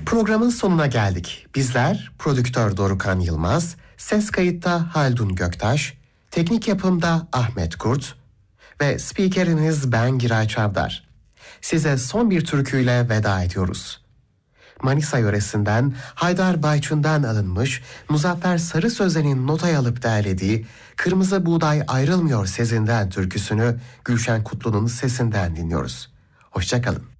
Programın sonuna geldik. Bizler prodüktör Dorukhan Yılmaz, ses kayıtta Haldun Göktaş, teknik yapımda Ahmet Kurt ve spikeriniz ben Giray Çavdar. Size son bir türküyle veda ediyoruz. Manisa yöresinden Haydar Bayçun'dan alınmış Muzaffer Sarı Sözen'in notaya alıp derlediği Kırmızı Buğday Ayrılmıyor Sezinden türküsünü Gülşen Kutlu'nun sesinden dinliyoruz. Hoşça kalın.